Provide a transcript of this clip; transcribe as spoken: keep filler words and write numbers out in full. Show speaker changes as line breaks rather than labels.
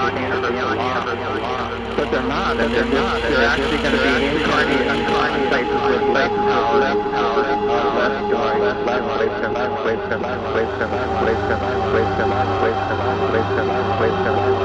the universal law. But they're not, and they're not. They're actually going to be incarnated in places with less power, less power, uh, less joy, less wisdom, less wisdom, less wisdom, less wisdom, less wisdom, less wisdom, less wisdom, less wisdom, less wisdom.